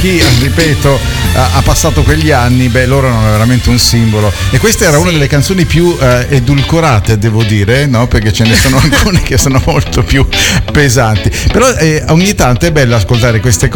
chi, ripeto, ha passato quegli anni, beh, loro erano veramente un simbolo. E questa era una delle canzoni più edulcorate, devo dire, no? Perché ce ne sono alcune che sono molto più pesanti. Però ogni tanto è bello ascoltare queste cose